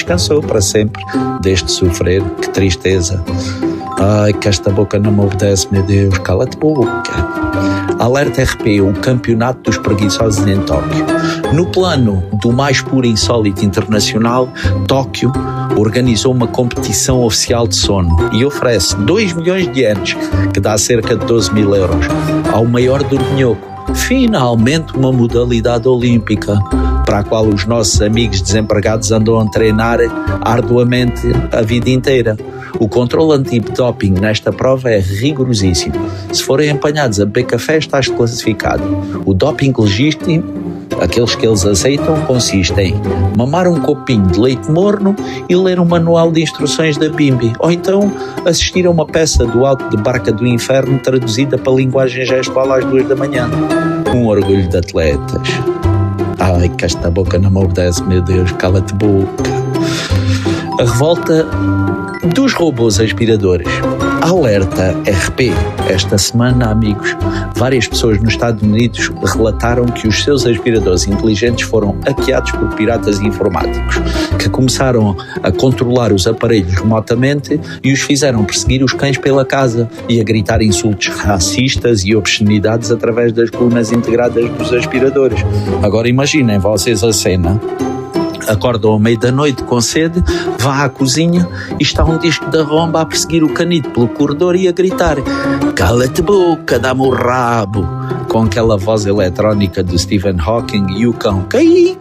descansou para sempre deste sofrer. Que tristeza. Ai, que esta boca não me obedece, meu Deus, cala-te boca. Alerta RP, o campeonato dos preguiçosos em Tóquio. No plano do mais puro e insólito internacional, Tóquio organizou uma competição oficial de sono e oferece 2 milhões de ienes, que dá cerca de 12 mil euros, ao maior dorminhoco. Finalmente uma modalidade olímpica, para a qual os nossos amigos desempregados andam a treinar arduamente a vida inteira. O controle antidoping nesta prova é rigorosíssimo. Se forem apanhados a beber café, estás classificado. O doping legítimo, aqueles que eles aceitam, consiste em mamar um copinho de leite morno e ler um manual de instruções da Bimbi, ou então assistir a uma peça do Alto de Barca do Inferno traduzida para linguagem gestual às 2 da manhã. Um orgulho de atletas. Ai, que esta boca não me obedece, meu Deus, cala-te boca. A revolta dos robôs aspiradores. Alerta RP. Esta semana, amigos, várias pessoas nos Estados Unidos relataram que os seus aspiradores inteligentes foram hackeados por piratas informáticos, que começaram a controlar os aparelhos remotamente e os fizeram perseguir os cães pela casa e a gritar insultos racistas e obscenidades através das colunas integradas dos aspiradores. Agora imaginem vocês a cena. Acordam ao meio da noite com sede, vá à cozinha e está um disco da romba a perseguir o canito pelo corredor e a gritar: cala-te boca, dá-me o rabo, com aquela voz eletrónica do Stephen Hawking, e o cão: caí.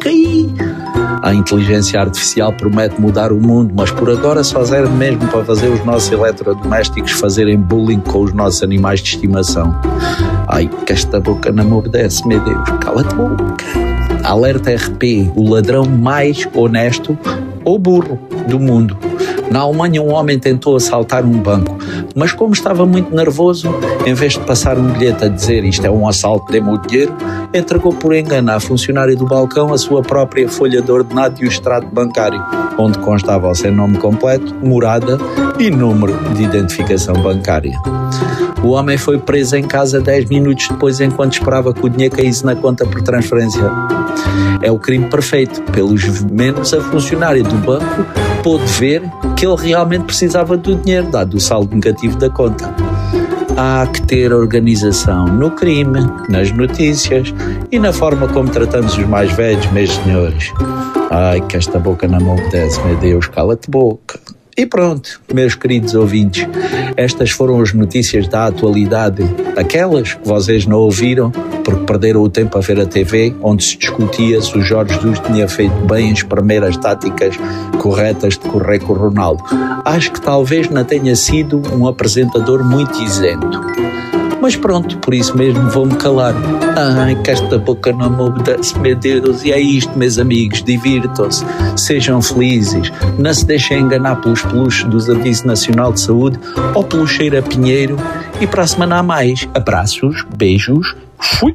A inteligência artificial promete mudar o mundo, mas por agora só serve mesmo para fazer os nossos eletrodomésticos fazerem bullying com os nossos animais de estimação. Ai, que esta boca não me obedece, meu Deus, cala-te boca. Alerta RP, o ladrão mais honesto ou burro do mundo. Na Alemanha, um homem tentou assaltar um banco, mas como estava muito nervoso, em vez de passar um bilhete a dizer isto é um assalto, dê-me o dinheiro, entregou por engano à funcionária do balcão a sua própria folha de ordenado e o extrato bancário, onde constava o seu nome completo, morada e número de identificação bancária. O homem foi preso em casa 10 minutos depois, enquanto esperava que o dinheiro caísse na conta por transferência. É o crime perfeito. Pelos menos a funcionária do banco pôde ver que ele realmente precisava do dinheiro, dado o saldo negativo da conta. Há que ter organização no crime, nas notícias e na forma como tratamos os mais velhos, meus senhores. Ai, que esta boca não me obedece, meu Deus, cala-te boca. E pronto, meus queridos ouvintes, estas foram as notícias da atualidade, aquelas que vocês não ouviram porque perderam o tempo a ver a TV, onde se discutia se o Jorge Jesus tinha feito bem as primeiras táticas corretas de correr com o Ronaldo. Acho que talvez não tenha sido um apresentador muito isento. Mas pronto, por isso mesmo vou-me calar. Ai, que esta boca não me obedece, meu Deus. E é isto, meus amigos, divirtam-se, sejam felizes, não se deixem enganar pelos peluches do Serviço Nacional de Saúde ou pelo Cheira Pinheiro, e para a semana há mais. Abraços, beijos, fui!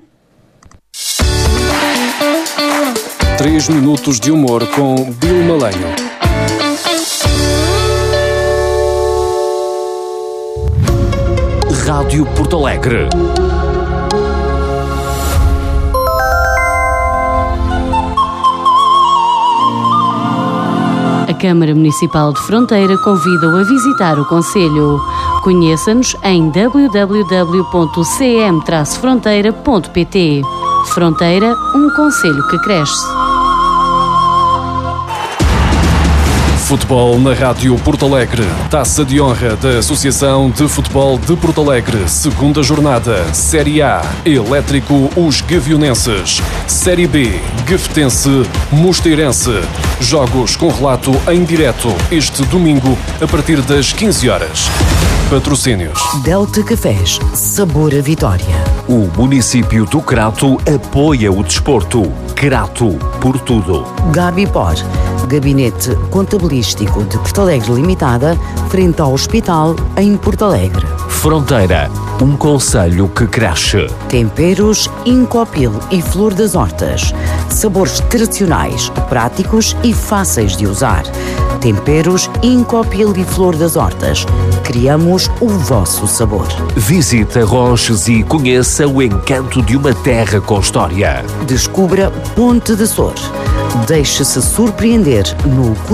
3 minutos de humor com Bill Malenho. Rádio Porto Alegre. A Câmara Municipal de Fronteira convida-o a visitar o concelho. Conheça-nos em www.cm-fronteira.pt. Fronteira, um concelho que cresce. Futebol na Rádio Porto Alegre. Taça de honra da Associação de Futebol de Porto Alegre. Segunda jornada. Série A. Elétrico Os Gavionenses. Série B. Gafetense Mosteirense. Jogos com relato em direto este domingo a partir das 15 horas. Patrocínios. Delta Cafés. Sabor a vitória. O município do Crato apoia o desporto. Crato por tudo. Gabipor. Gabinete Contabilístico de Porto Alegre Limitada, frente ao hospital em Porto Alegre. Fronteira, um concelho que cresce. Temperos Incopil e Flor das Hortas. Sabores tradicionais, práticos e fáceis de usar. Temperos Incopil e Flor das Hortas. Criamos o vosso sabor. Visite Ronches e conheça o encanto de uma terra com história. Descubra Ponte de Sor. Deixe-se surpreender no